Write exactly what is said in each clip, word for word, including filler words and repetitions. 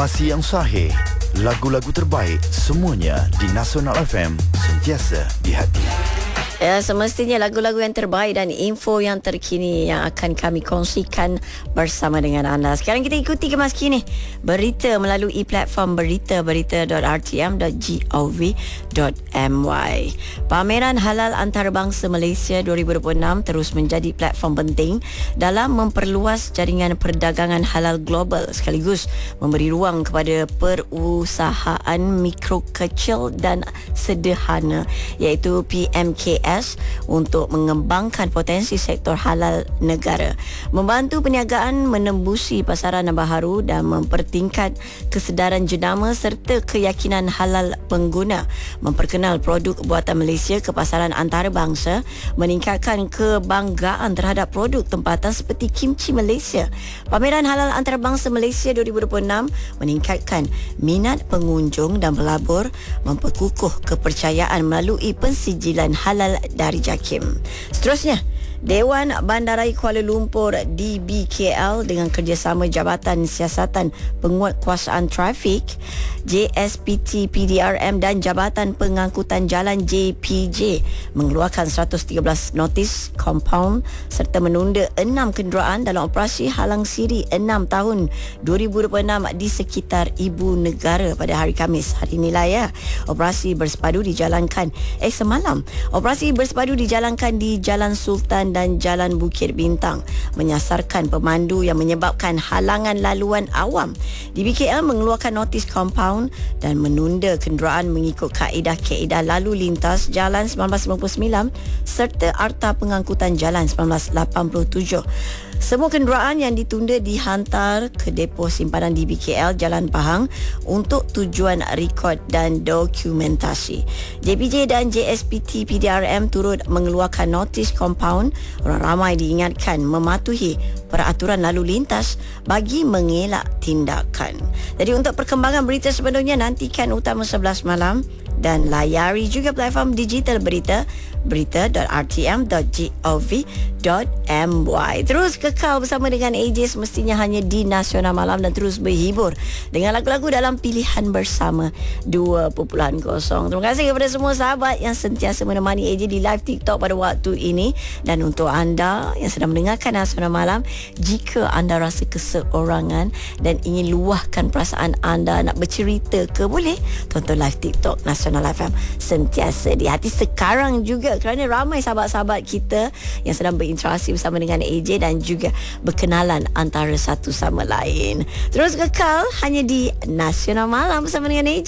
Informasi yang sahih, lagu-lagu terbaik, semuanya di Nasional F M, sentiasa di hati. Ya, semestinya lagu-lagu yang terbaik dan info yang terkini yang akan kami kongsikan bersama dengan anda. Sekarang kita ikuti kemas kini berita melalui platform berita berita dot r t m dot gov dot m y. Pameran Halal Antarabangsa Malaysia dua ribu dua puluh enam terus menjadi platform penting dalam memperluas jaringan perdagangan halal global sekaligus memberi ruang kepada perusahaan mikro kecil dan sederhana iaitu P M K S untuk mengembangkan potensi sektor halal negara, membantu perniagaan menembusi pasaran baharu dan mempertingkat kesedaran jenama serta keyakinan halal pengguna, memperkenal produk buatan Malaysia ke pasaran antarabangsa, meningkatkan kebanggaan terhadap produk tempatan seperti kimchi Malaysia. Pameran Halal Antarabangsa Malaysia dua ribu dua puluh enam meningkatkan minat pengunjung dan pelabur, memperkukuh kepercayaan melalui pensijilan halal dari JAKIM. Seterusnya, Dewan Bandaraya Kuala Lumpur D B K L dengan kerjasama Jabatan Siasatan Penguatkuasaan Trafik J S P T P D R M dan Jabatan Pengangkutan Jalan J P J mengeluarkan seratus tiga belas notis compound serta menunda enam kenderaan dalam operasi halang siri enam tahun dua ribu dua puluh enam di sekitar ibu negara pada hari Khamis hari inilah ya. Operasi bersepadu dijalankan eh semalam. Operasi bersepadu dijalankan di Jalan Sultan dan Jalan Bukit Bintang, menyasarkan pemandu yang menyebabkan halangan laluan awam. D B K L mengeluarkan notis compound dan menunda kenderaan mengikut kaedah-kaedah lalu lintas Jalan seribu sembilan ratus sembilan puluh sembilan serta Arta Pengangkutan Jalan seribu sembilan ratus lapan puluh tujuh. Semua kenderaan yang ditunda dihantar ke depo simpanan D B K L Jalan Pahang untuk tujuan rekod dan dokumentasi. J P J dan J S P T P D R M turut mengeluarkan notis compound. Orang ramai diingatkan mematuhi peraturan lalu lintas bagi mengelak tindakan. Jadi untuk perkembangan berita sepenuhnya nantikan Utama sebelas malam dan layari juga platform digital berita berita dot r t m dot gov dot m y. Terus kekal bersama dengan A J semestinya hanya di Nasional Malam dan terus berhibur dengan lagu-lagu dalam pilihan bersama dua titik kosong. Terima kasih kepada semua sahabat yang sentiasa menemani A J di live TikTok pada waktu ini, dan untuk anda yang sedang mendengarkan Nasional Malam, jika anda rasa keseorangan dan ingin luahkan perasaan anda nak bercerita ke, boleh tonton live TikTok Nasional F M sentiasa di hati sekarang juga, kerana ramai sahabat-sahabat kita yang sedang berinteraksi bersama dengan A J dan juga berkenalan antara satu sama lain. Terus kekal hanya di Nasional Malam bersama dengan A J.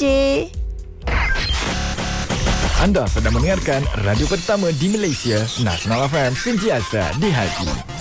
Anda sedang mendengarkan radio pertama di Malaysia, Nasional F M, sentiasa di hati.